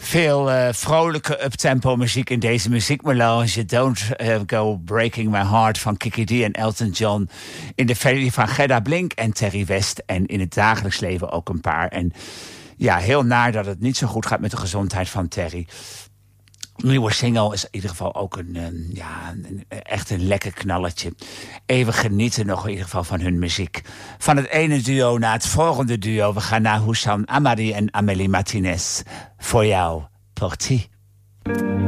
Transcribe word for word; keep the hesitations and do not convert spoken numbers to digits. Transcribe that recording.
Veel uh, vrolijke uptempo muziek in deze muziekmelange. Don't uh, Go Breaking My Heart van Kiki Dee en Elton John. In de versie van Gerda Blink en Terry West. En in het dagelijks leven ook een paar. En ja, heel naar dat het niet zo goed gaat met de gezondheid van Terry. Nieuwe single is in ieder geval ook een, um, ja, een, echt een lekker knalletje. Even genieten nog in ieder geval van hun muziek. Van het ene duo naar het volgende duo. We gaan naar Houssam Amari en Amélie Martinez. Voor jou, Portie.